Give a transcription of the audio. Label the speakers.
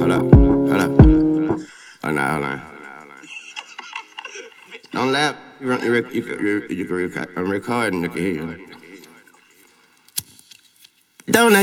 Speaker 1: hold up. Hold on. Don't laugh. You can record and they can hear you. Don't